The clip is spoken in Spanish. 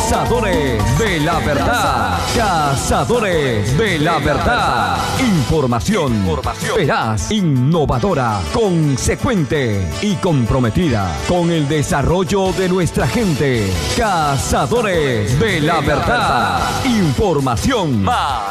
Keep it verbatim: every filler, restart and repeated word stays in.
Cazadores de la verdad. Cazadores de la verdad. Información, Información. veraz, innovadora, consecuente y comprometida con el desarrollo de nuestra gente. Cazadores de la verdad. Información más